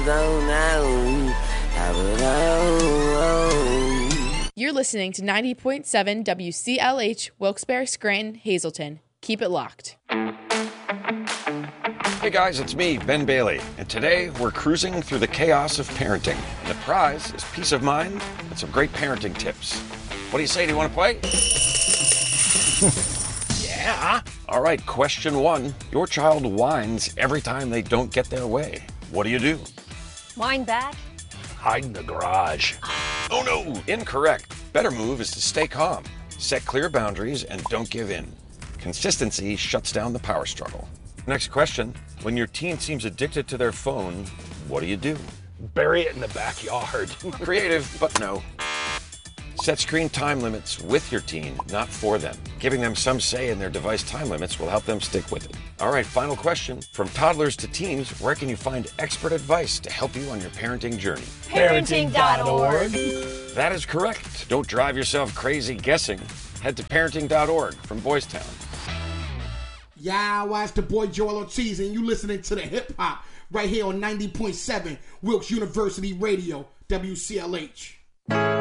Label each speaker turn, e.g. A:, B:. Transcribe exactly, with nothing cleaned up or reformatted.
A: don't know. I don't know.
B: You're listening to ninety point seven W C L H, Wilkes-Barre, Scranton, Hazleton. Keep it locked.
C: Hey guys, it's me, Ben Bailey, and today we're cruising through the chaos of parenting. And the prize is peace of mind and some great parenting tips. What do you say? Do you want to play? Yeah. All right, question one. Your child whines every time they don't get their way. What do you do?
D: Whine back?
C: Hide in the garage. Oh no, incorrect. Better move is to stay calm, set clear boundaries, and don't give in. Consistency shuts down the power struggle. Next question. When your teen seems addicted to their phone, what do you do?
E: Bury it in the backyard.
C: Creative, but no. Set screen time limits with your teen, not for them. Giving them some say in their device time limits will help them stick with it. All right, final question. From toddlers to teens, where can you find expert advice to help you on your parenting journey?
D: Parenting dot org.
C: That is correct. Don't drive yourself crazy guessing. Head to parenting dot org from Boys Town.
F: Yeah, well, it's the boy Joel Ortiz, and you listening to the hip hop right here on ninety point seven Wilkes University Radio, W C L H.